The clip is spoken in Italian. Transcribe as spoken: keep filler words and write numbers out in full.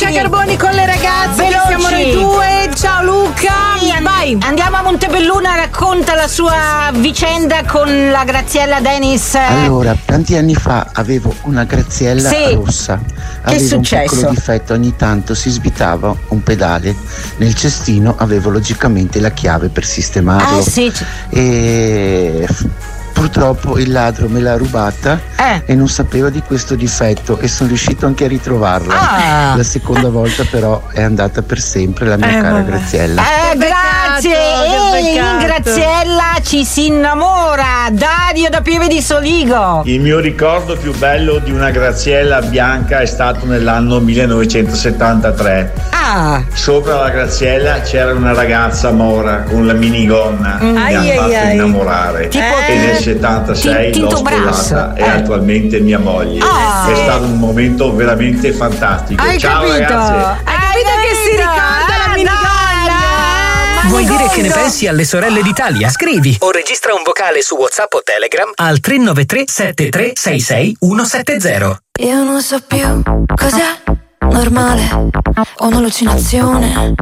Luca Carboni con le ragazze. Veloci. Siamo noi due. Ciao Luca. Sì, an- vai. Andiamo a Montebelluna, racconta la sua vicenda con la Graziella Dennis. Allora, tanti anni fa avevo una Graziella Sì. rossa. Che è Aveva un successo? piccolo difetto, ogni tanto si svitava un pedale. Nel cestino avevo logicamente la chiave per sistemarlo. Ah, sì. E f- purtroppo il ladro me l'ha rubata Eh. e non sapeva di questo difetto e sono riuscito anche a ritrovarla. Ah. La seconda volta però è andata per sempre la mia Eh, cara vabbè. Graziella. Eh, Che grazie! peccato, che E in peccato. Graziella ci si innamora. Dario da Pieve di Soligo. Il mio ricordo più bello di una Graziella bianca è stato nell'anno millenovecentosettantatré. Ah, Sopra la Graziella c'era una ragazza mora con la minigonna. Mi Ai, ha ai, fatto ai. innamorare. Tipo- e nel settantasei Ti- l'ho Tinto Brass. sposata e Eh. attualmente mia moglie. Ah. È stato un momento veramente fantastico. hai Ciao capito? ragazze. Hai capito che si ricorda la minigonna? Vuoi dire che ne pensi alle sorelle d'Italia? Scrivi o registra un vocale su WhatsApp o Telegram al tre nove tre sette tre sei sei uno sette zero. Io non so più cos'è normale o un'allucinazione.